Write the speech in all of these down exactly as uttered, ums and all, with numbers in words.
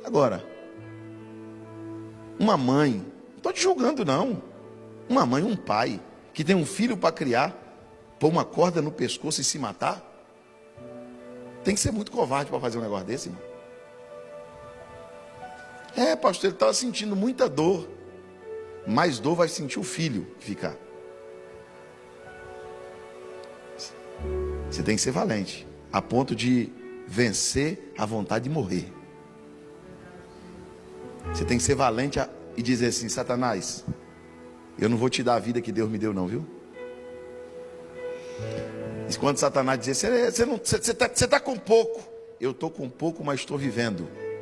Agora, uma mãe, não estou te julgando não, uma mãe, um pai, que tem um filho para criar, pôr uma corda no pescoço e se matar, tem que ser muito covarde para fazer um negócio desse, irmão. É, pastor, ele estava sentindo muita dor, mais dor vai sentir o filho ficar. Você tem que ser valente, a ponto de vencer a vontade de morrer. Você tem que ser valente e dizer assim: Satanás, eu não vou te dar a vida que Deus me deu não, viu? E quando Satanás dizer, você, você, não, você, você, tá, você tá com pouco. Eu estou com pouco, mas estou vivendo.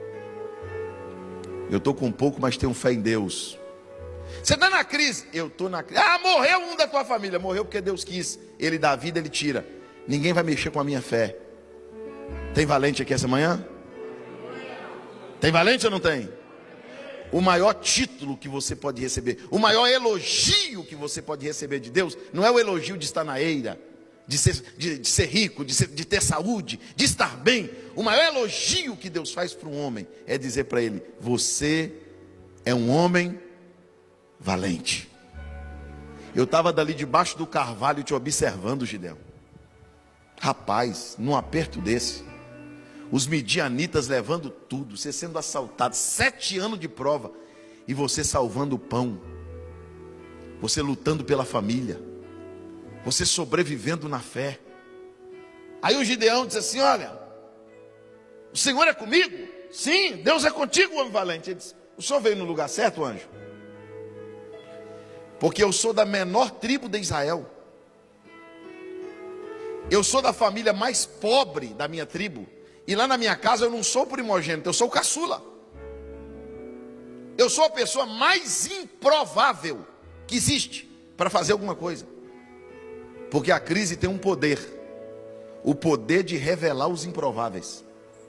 Eu estou com pouco, mas tenho fé em Deus. Você está na crise? Eu estou na crise. Ah, morreu um da tua família. Morreu porque Deus quis. Ele dá a vida, Ele tira. Ninguém vai mexer com a minha fé. Tem valente aqui essa manhã? Tem valente ou não tem? O maior título que você pode receber, o maior elogio que você pode receber de Deus, não é o elogio de estar na eira, de ser, de, de ser rico, de, ser, de ter saúde, de estar bem. O maior elogio que Deus faz para um homem é dizer para ele: você é um homem valente. Eu estava dali debaixo do carvalho te observando, Gideão. Rapaz, num aperto desse, os midianitas levando tudo, você sendo assaltado, sete anos de prova, e você salvando o pão, você lutando pela família, você sobrevivendo na fé. Aí o Gideão diz assim: olha, o Senhor é comigo? Sim, Deus é contigo, homem valente. Ele disse: o senhor veio no lugar certo, anjo? Porque eu sou da menor tribo de Israel, eu sou da família mais pobre da minha tribo, e lá na minha casa eu não sou primogênito, eu sou o caçula. Eu sou a pessoa mais improvável que existe para fazer alguma coisa. Porque a crise tem um poder, o poder de revelar os improváveis.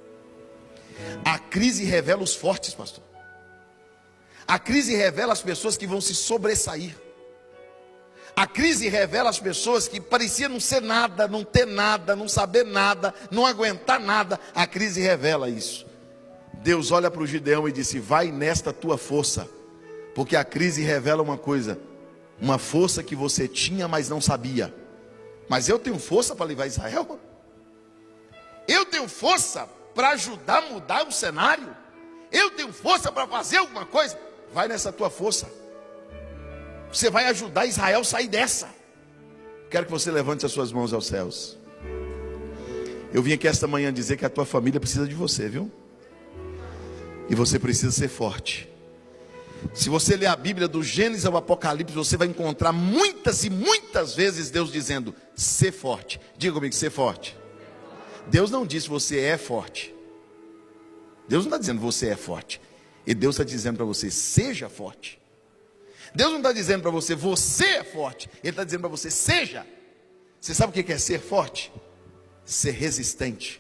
A crise revela os fortes, pastor. A crise revela as pessoas que vão se sobressair. A crise revela as pessoas que pareciam não ser nada, não ter nada, não saber nada, não aguentar nada. A crise revela isso. Deus olha para o Gideão e disse: vai nesta tua força, porque a crise revela uma coisa, uma força que você tinha, mas não sabia. Mas eu tenho força para levar Israel? Eu tenho força para ajudar a mudar o cenário? Eu tenho força para fazer alguma coisa? Vai nessa tua força. Você vai ajudar Israel a sair dessa. Quero que você levante as suas mãos aos céus. Eu vim aqui esta manhã dizer que a tua família precisa de você, viu? E você precisa ser forte. Se você ler a Bíblia do Gênesis ao Apocalipse, você vai encontrar muitas e muitas vezes Deus dizendo: ser forte. Diga comigo, ser forte. Deus não disse você é forte. Deus não está dizendo você é forte. E Deus está dizendo para você: seja forte. Deus não está dizendo para você, você é forte. Ele está dizendo para você, seja. Você sabe o que é ser forte? Ser resistente,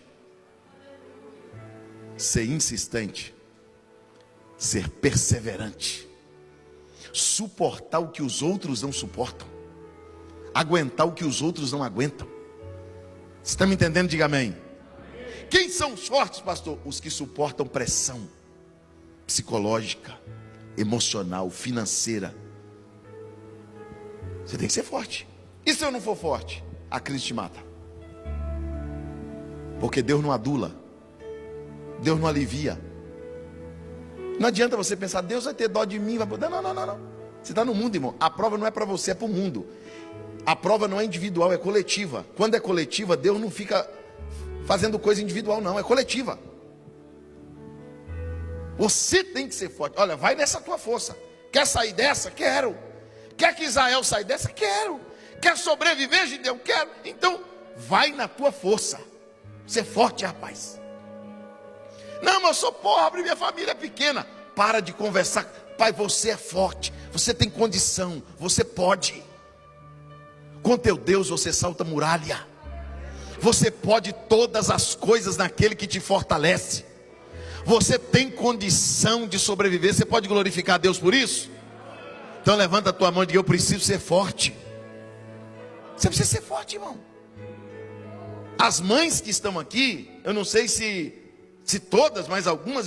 ser insistente, ser perseverante, suportar o que os outros não suportam, aguentar o que os outros não aguentam. Você está me entendendo? Diga amém. Quem são os fortes, pastor? Os que suportam pressão psicológica, emocional, financeira. Você tem que ser forte. E se eu não for forte? A crise te mata. Porque Deus não adula, Deus não alivia. Não adianta você pensar: Deus vai ter dó de mim, vai poder. Não, não, não, não. Você está no mundo, irmão. A prova não é para você, é para o mundo. A prova não é individual, é coletiva. Quando é coletiva, Deus não fica fazendo coisa individual, não, é coletiva. Você tem que ser forte. Olha, vai nessa tua força. Quer sair dessa? Quero. Quer que Israel saia dessa? Quero. Quer sobreviver, Gideão? Quero. Então, vai na tua força. Ser forte, rapaz. Não, mas eu sou pobre, minha família é pequena. Para de conversar. Pai, você é forte. Você tem condição. Você pode. Com teu Deus você salta muralha. Você pode todas as coisas naquele que te fortalece. Você tem condição de sobreviver. Você pode glorificar a Deus por isso? Então levanta a tua mão e diga: eu preciso ser forte. Você precisa ser forte, irmão. As mães que estão aqui, eu não sei se, se todas, mas algumas